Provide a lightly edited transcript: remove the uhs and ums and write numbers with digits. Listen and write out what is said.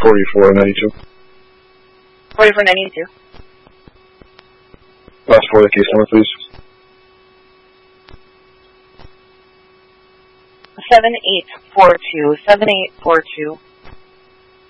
4492. 4492. Last four of the case number, please. 7842. 7842.